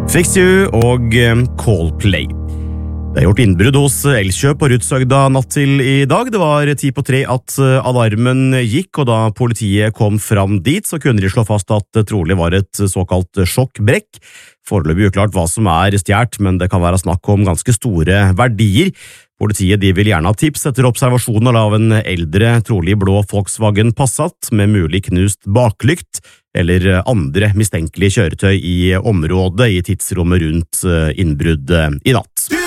Fix You og Coldplay. Det er gjort innbrudd hos Elkjøp på Rudshøgda natt til i dag. Det var 2:10 at alarmen gikk, og da politiet kom fram dit, så kunne de slå fast at det trolig var et såkalt sjokkbrekk. Foreløpig uklart hva som er stjert, men det kan være snakk om ganske store verdier. Politiet vil gjerne ha tips etter observasjoner av en eldre, trolig blå Volkswagen Passat med mulig knust baklykt eller andre mistenkelige kjøretøy i området i tidsrommet rundt innbruddet i natt.